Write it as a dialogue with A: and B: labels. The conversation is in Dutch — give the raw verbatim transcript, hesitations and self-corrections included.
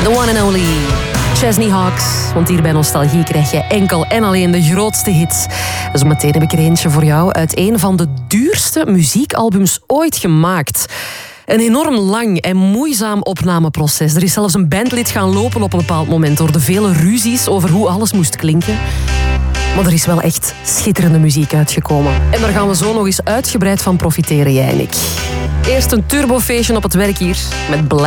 A: The one and only Chesney Hawkes. Want hier bij Nostalgie krijg je enkel en alleen de grootste hits. Dus meteen heb ik er eentje voor jou uit een van de duurste muziekalbums ooit gemaakt. Een enorm lang en moeizaam opnameproces. Er is zelfs een bandlid gaan lopen op een bepaald moment door de vele ruzies over hoe alles moest klinken. Maar er is wel echt schitterende muziek uitgekomen. En daar gaan we zo nog eens uitgebreid van profiteren, jij en ik. Eerst een turbofeestje op het werk hier met Black.